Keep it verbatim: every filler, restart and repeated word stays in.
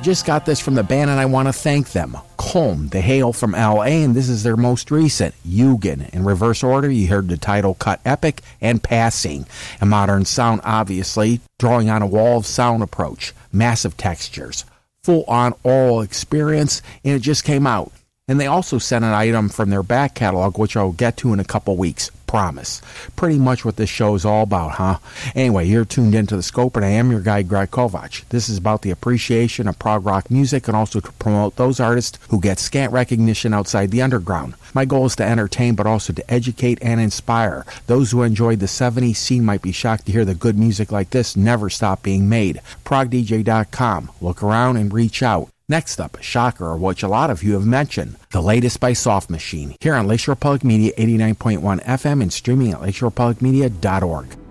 Just got this from the band and I want to thank them. Colm, they hail from L A and this is their most recent, Eugen. In reverse order, you heard the title cut Epic and Passing. A modern sound, obviously, drawing on a wall of sound approach. Massive textures. Full-on oral experience, and it just came out. And they also sent an item from their back catalog, which I'll get to in a couple weeks. Promise. Pretty much what this show is all about, huh? Anyway, you're tuned into The Scope, and I am your guy, Greg Kovac. This is about the appreciation of prog rock music and also to promote those artists who get scant recognition outside the underground. My goal is to entertain, but also to educate and inspire. Those who enjoyed the seventies scene might be shocked to hear that good music like this never stopped being made. prog d j dot com. Look around and reach out. Next up, a shocker, which a lot of you have mentioned, the latest by Soft Machine, here on Lakeshore Public Media eighty-nine point one F M and streaming at lakeshore public media dot org.